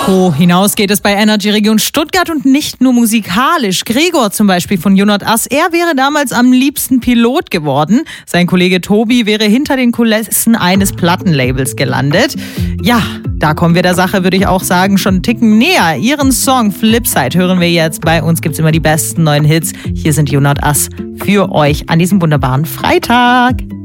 Co. hinaus geht es bei Energy Region Stuttgart und nicht nur musikalisch. Gregor zum Beispiel von Junot Ass, er wäre damals am liebsten Pilot geworden. Sein Kollege Tobi wäre hinter den Kulissen eines Plattenlabels gelandet. Ja, da kommen wir der Sache, würde ich auch sagen, schon einen Ticken näher. Ihren Song Flipside hören wir jetzt. Bei uns gibt's immer die besten neuen Hits. Hier sind Junot Ass für euch an diesem wunderbaren Freitag.